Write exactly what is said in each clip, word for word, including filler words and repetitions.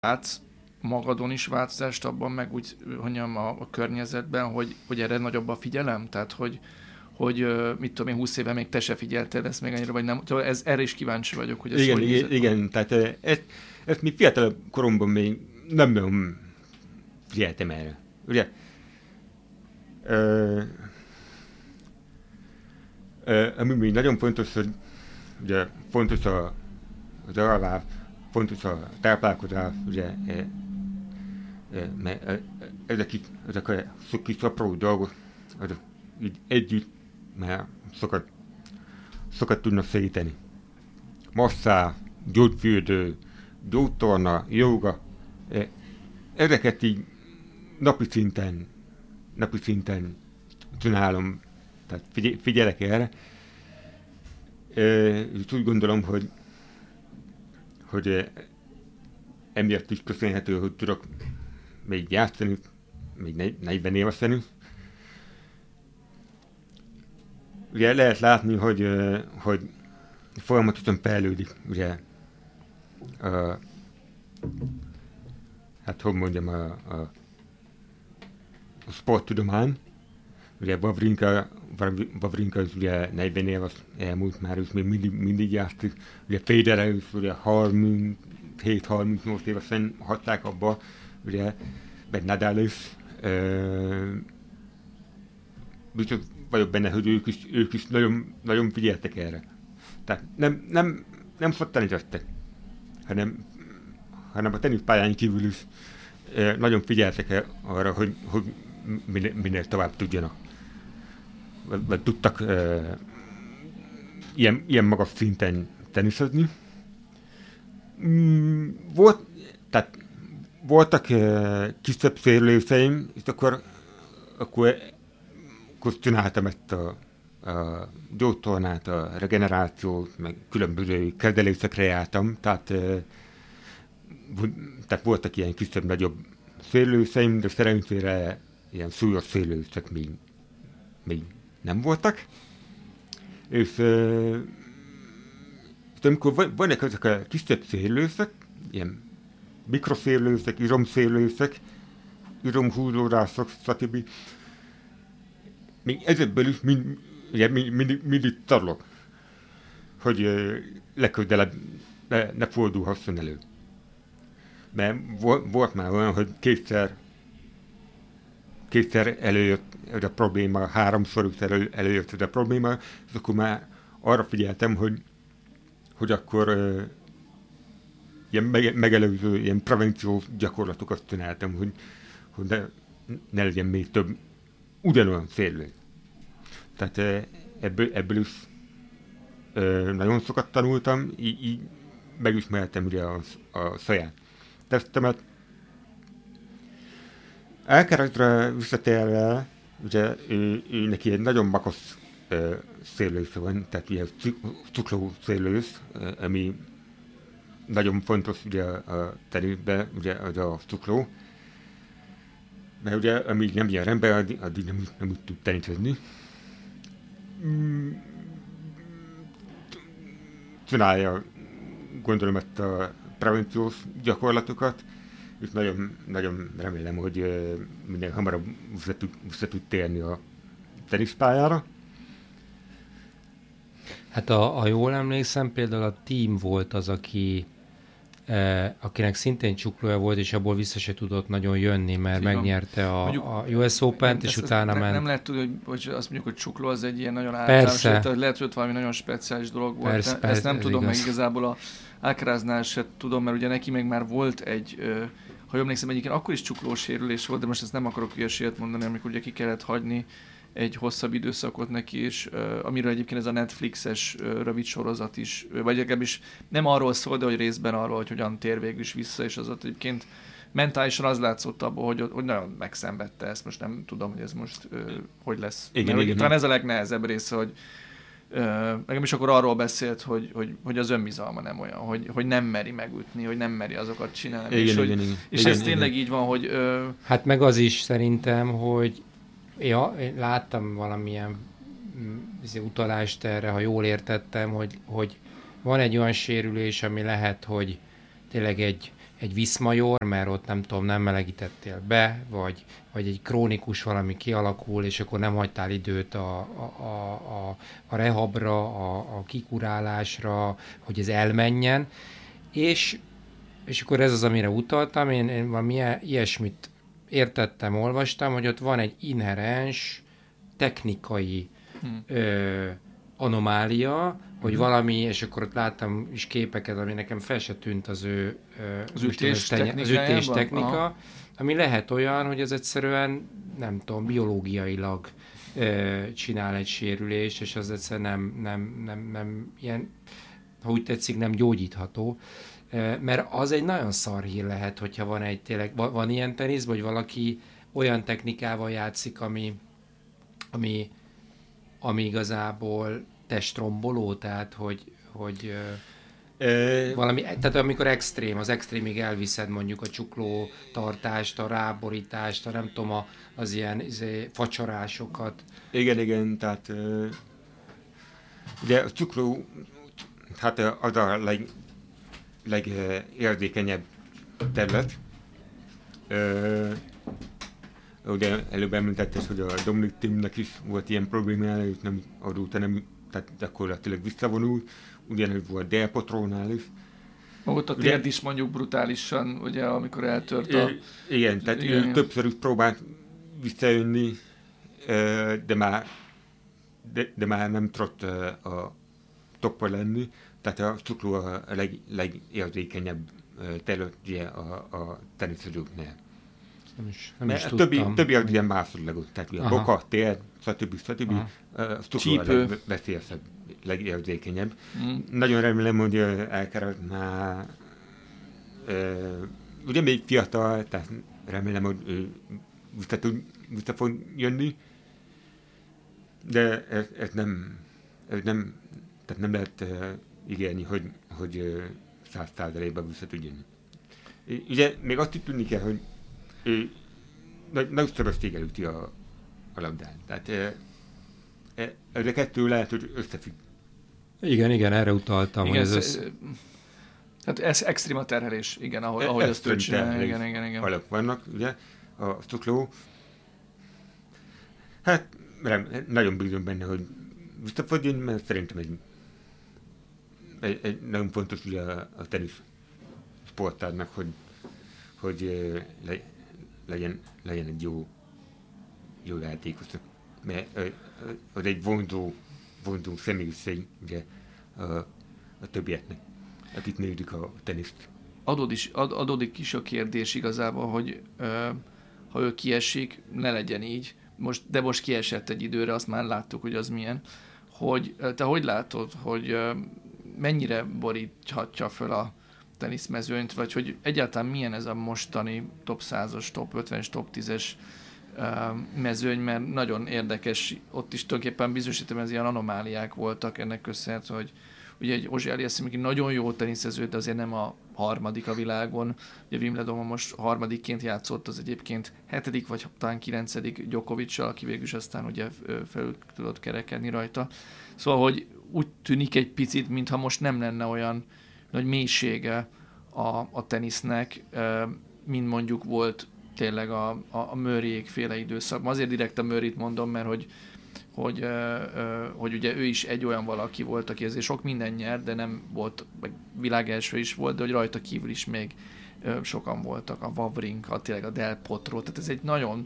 látsz magadon is változást abban, meg úgy, mondjam, a, a környezetben, hogy, hogy erre nagyobb a figyelem? Tehát, hogy, hogy mit tudom én, húsz éve még te se figyelted ezt még annyira, vagy nem? Ez, erre is kíváncsi vagyok, hogy ez igen, hogy igen, nézett. igen, tehát ezt, ezt mi fiatal koromban még nem nagyon figyeltem erre. Ugye? Ö, ö, ami még nagyon fontos, hogy ugye fontos a, az alvás, fontos a táplálkozás, ugye, e, e, mert e, ezek, itt, ezek a kis apró dolgok, azok így együtt már sokat, sokat tudnak segíteni. Masszá, gyógyfürdő, gyógytorna, jóga, e, ezeket így napi szinten, napi szinten csinálom, tehát figy- figyelek erre. E, és úgy gondolom, hogy hogy emiatt is köszönhető, hogy tudok még játszani, még negyven évesen is. Ugye lehet látni, hogy, hogy folyamatosan fejlődik, ugye, a, hát hogy mondjam, a, a, a sporttudomány. Ugye Wawrinka, Wawrinka is ugye negyven éves elmúlt már, és még mindig, mindig játszik. Ugye Federer is ugye harminchét harmincnyolc évesen hagyták abba, ugye, meg Nadal is. Uh, biztos vagyok benne, hogy ők is, ők is nagyon, nagyon figyeltek erre. Tehát nem, nem, nem csak tenizeztek, hanem, hanem a teniszpályán kívül is uh, nagyon figyeltek arra, hogy, hogy minél, minél tovább tudjanak. Vagy, vagy tudtak uh, ilyen, ilyen magas szinten teniszezni. Mm, volt, tehát voltak uh, kisebb sérüléseim, és akkor, akkor, akkor csináltam ezt a, a gyógytornát, a regenerációt, meg különböző kezelésekre jártam, tehát, uh, tehát voltak ilyen kisebb-nagyobb sérüléseim, de szerencsére ilyen súlyos sérülések még, még nem voltak. És, uh, és amikor vannak ezek a kisebb sérülések, ilyen mikroszérülések, izomszérülések, izomhúzódások, stb. Még ezekből is mind, ugye, mind, mind, mindig tarlok, hogy uh, legközelebb ne, ne fordulhasson elő. Mert volt, volt már olyan, hogy kétszer kétszer előjött ez a probléma, háromszor is elő, előjött ez a probléma, és akkor már arra figyeltem, hogy, hogy akkor uh, ilyen mege, megelőző, ilyen prevenciós gyakorlatokat csináltam, hogy, hogy ne, ne legyen még több ugyanolyan sérülés. Tehát uh, ebből, ebből is uh, nagyon sokat tanultam, így, így megismertem ugye a, a saját tesztemet. Alcarazra visszatérve, ugye ő, ő neki egy nagyon magas uh, szélős van, tehát ilyen cukló szélős, uh, ami nagyon fontos ugye a teniszben, ugye az a cukló. Mert ugye amíg nem jár ember, addig, addig nem, nem úgy tud teniszezni. Mm, csinálja, gondolom, ezt a prevenciós gyakorlatokat, és nagyon, nagyon remélem, hogy uh, minden hamarabb vissza tud, vissza tud térni a teniszpályára. Hát a, a jól emlékszem, például a Team volt az, aki eh, akinek szintén csuklója volt, és abból vissza se tudott nagyon jönni, mert Tudom. megnyerte a, Mondjuk, a U S Open-t, és ezt, utána ne, ment. Nem lehet tudni, hogy, hogy azt mondjuk, hogy csukló az egy ilyen nagyon általános, lehet, lehet, hogy ott valami nagyon speciális dolog volt. Persze, Ezt persze, nem tudom, igaz. meg igazából a Alcaraznál se tudom, mert ugye neki meg már volt egy, ö, ha jól emlékszem, egyébként akkor is csuklósérülés volt, de most ezt nem akarok hülyeséget mondani, amikor ugye ki kellett hagyni egy hosszabb időszakot neki, és uh, amiről egyébként ez a Netflixes uh, rövid sorozat is, uh, vagy legalábbis nem arról szól, de hogy részben arról, hogy hogyan tér végül is vissza, és az ott egyébként mentálisan az látszott abból, hogy, hogy nagyon megszenvedte ezt, most nem tudom, hogy ez most uh, hogy lesz. Igen, Mert, igen, talán ez a legnehezebb része, hogy uh, legalábbis akkor arról beszélt, hogy, hogy, hogy az önbizalma nem olyan, hogy, hogy nem meri megütni, hogy nem meri azokat csinálni. Igen, és igen, hogy, igen, és igen, ez igen. tényleg így van, hogy... Uh, Hát meg az is szerintem, hogy ja, én láttam valamilyen utalást erre, ha jól értettem, hogy, hogy van egy olyan sérülés, ami lehet, hogy tényleg egy, egy viszmajor, mert ott nem tudom, nem melegítettél be, vagy, vagy egy krónikus valami kialakul, és akkor nem hagytál időt a, a, a, a, a rehabra, a, a kikurálásra, hogy ez elmenjen. És, és akkor ez az, amire utaltam, én, én valami ilyesmit értettem, olvastam, hogy ott van egy inherens technikai hmm. ö, anomália, hogy hmm. valami, és akkor ott láttam is képeket, ami nekem fel se tűnt az ő az ütés, tenye, az ütés technika, Aha. ami lehet olyan, hogy ez egyszerűen, nem tudom, biológiailag ö, csinál egy sérülést, és az egyszerűen nem, nem, nem, nem ilyen, ha úgy tetszik, nem gyógyítható. Mert az egy nagyon szar hír lehet, hogyha van egy tényleg, van ilyen tenisz, vagy valaki olyan technikával játszik, ami, ami, ami igazából testromboló, tehát hogy, hogy e... valami, tehát amikor extrém, az extrémig elviszed mondjuk a csukló tartást, a ráborítást, a nem tudom, a, az ilyen izé, facsarásokat. Igen, igen, tehát uh, ugye a csukló, hát az a leg, legérzékenyebb terület. Uh, ugye előbb említetted, hogy a Dominic Thiem-nek is volt ilyen problémája, és nem adóta nem, tehát gyakorlatilag visszavonult, ugyanúgy volt Del Potrónál is. Ott a térd is mondjuk brutálisan, ugye, amikor eltört a... Igen, tehát igen, ő többször is próbált visszajönni, de már, de, de már nem tudott a toppa lenni. Tehát a csukló a leg, legérzékenyebb területje a, a teniszezőknél. Nem is, nem is a többi, többi az ilyen másodlagos, tehát a boka, tér, stb. stb. A csukló a legveszélyesebb, legérzékenyebb. Mm. Nagyon remélem, hogy Alcaraz már ugye még fiatal, tehát remélem, hogy ő vissza, tud, vissza fog jönni, de ez, ez nem, ez nem, tehát nem lehet ígérni, hogy, hogy száz százalékban vissza tud jönni. Ugye még azt is tudni kell, hogy ő nagyon szöröség előtti a, a labdán. Tehát e, e, ez a kettő lehet, hogy összefügg. Igen, igen, erre utaltam. Igen, hogy ez ez, ez, hát ez extrém a terhelés, igen, ahogy, ahogy ezt ő csinál. Igen, igen, igen. Alak vannak, ugye, a cukló. Hát rem, nagyon bízom benne, hogy vissza fog jönni, mert szerintem egy Egy, egy nagyon fontos ugye a, a tenisz sportárnak, hogy, hogy le, legyen, legyen egy jó, jó játékos. Mert az egy vonzó, vonzó személyiség ugye a, a többieknek, akik nézik a teniszt. Adód is, ad, adódik is a kérdés igazából, hogy ö, ha ő kiesik, ne legyen így. Most, de most kiesett egy időre, azt már láttuk, hogy az milyen. Hogy, te hogy látod, hogy mennyire boríthatja föl a teniszmezőnyt, vagy hogy egyáltalán milyen ez a mostani top százas, top ötvenes, top tízes uh, mezőny, mert nagyon érdekes, ott is tulajdonképpen bizonyos értelemben ez ilyen anomáliák voltak ennek köszönhetően, hogy ugye egy Ozsi Aliassime, aki nagyon jó teniszező, de azért nem a harmadik a világon. Ugye Wimbledonban most harmadikként játszott, az egyébként hetedik vagy talán kilencedik Djokoviccal, aki végül is aztán ugye felül tudott kerekedni rajta. Szóval, hogy úgy tűnik egy picit, mintha most nem lenne olyan nagy mélysége a, a tenisznek, mint mondjuk volt tényleg a, a, a Murrayék féle időszakban. Azért direkt a Murrayt mondom, mert hogy Hogy, hogy ugye ő is egy olyan valaki volt, aki ezért sok minden nyert, de nem volt, meg világelső is volt, de hogy rajta kívül is még sokan voltak, a Wawrinka, tényleg a Del Potro, tehát ez egy nagyon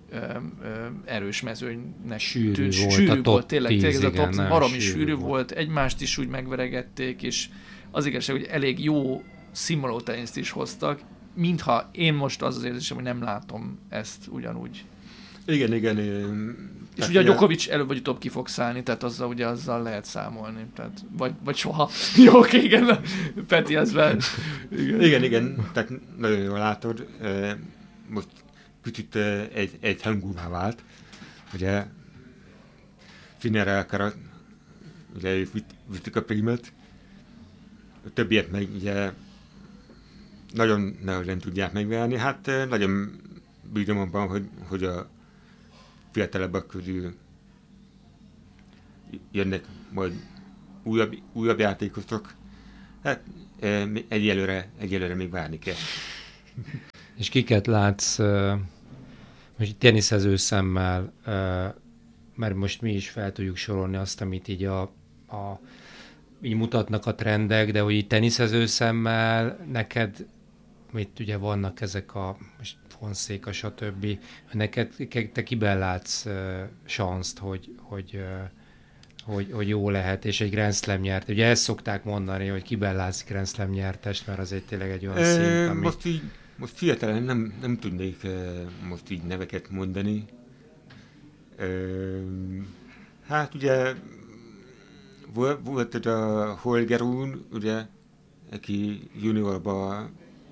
erős mezőnynek sűrű tűnt, volt, sűrű a top volt, tényleg, tényleg ez a top baromi sűrű, sűrű volt. volt, egymást is úgy megveregették, és az igazság, hogy elég jó színvonalú teniszt is hoztak, mintha én most az az érzésem, hogy nem látom ezt ugyanúgy. Igen, igen. igen. És ugye a Djokovic előbb vagy utóbb ki fog szállni, tehát azzal, ugye azzal lehet számolni. Tehát, vagy, vagy soha. Jó, oké, igen, Peti, ez vel. Igen. igen, igen, tehát nagyon jól látod. Most kicsit egy, egy hangúvá vált. Ugye Sinner Alcaraz, ugye ők vitték a primet. A többiek meg ugye nagyon nehezen tudják megverni. Hát nagyon bízom abban, hogy, hogy a fiatalabbak közül jönnek majd újabb, újabb játékosok. Hát egyelőre, egyelőre még várni kell. És kiket látsz most teniszező szemmel, mert most mi is fel tudjuk sorolni azt, amit így a, a így mutatnak a trendek, de hogy így teniszező szemmel neked, mit ugye vannak ezek a most Fonseca, stb. Neked te kiben látsz uh, sanszt, hogy, hogy, uh, hogy, hogy jó lehet, és egy Grand Slam nyert. Ugye ezt szokták mondani, hogy kiben látsz Grand Slam nyertes, mert az egy tényleg egy olyan e, szint, ami... Most így, most fiatalen nem, nem tudnék uh, most így neveket mondani. Uh, hát ugye volt, volt ez a Holger Rune, ugye, aki juniorban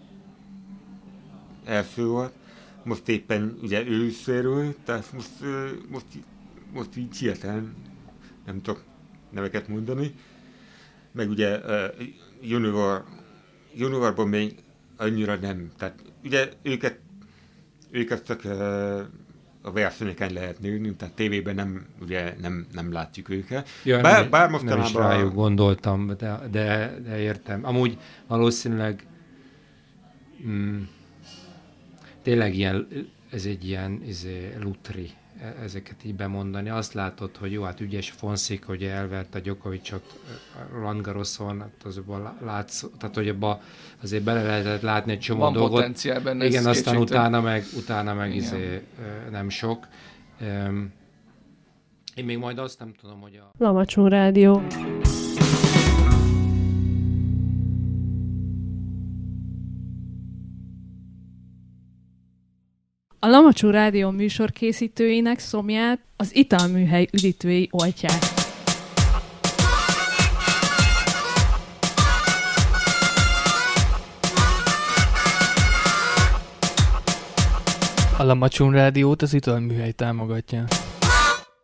első volt, most éppen ugye ő is szérül, tehát most, most, most így hirtelen nem tudok neveket mondani. Meg ugye junior, juniorban még annyira nem, tehát ugye őket, őket csak a versenyeken lehet nézni, tehát tévében nem, ugye nem, nem látjuk őket. Ja, bár, bár mostanában... Nem is rájuk gondoltam, de, de, de értem. Amúgy valószínűleg mm, tényleg ilyen, ez egy ilyen izé, lutri, ezeket így bemondani. Azt látod, hogy jó, hát ügyes Fonseca, ugye elverte Djokovicot Roland Garroson, hát azokban látsz, tehát hogy abban azért bele lehetett látni egy csomó van dolgot. Van potenciál benne. Igen, aztán utána meg, utána meg izé, nem sok. Én még majd azt nem tudom, hogy a... Lamacsó Rádió. A Lamacsó Rádió műsor készítőinek szomját az italműhely üdítői oltják. A Lamacsó Rádiót az italműhely támogatja.